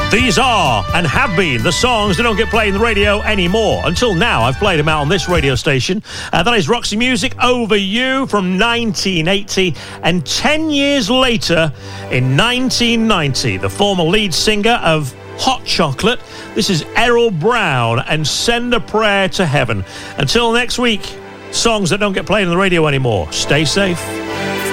These are, and have been, the songs that don't get played in the radio anymore. Until now, I've played them out on this radio station. That is Roxy Music, Over You, from 1980. And 10 years later, in 1990, the former lead singer of Hot Chocolate, this is Errol Brown, and Send a Prayer to Heaven. Until next week, songs that don't get played on the radio anymore. Stay safe.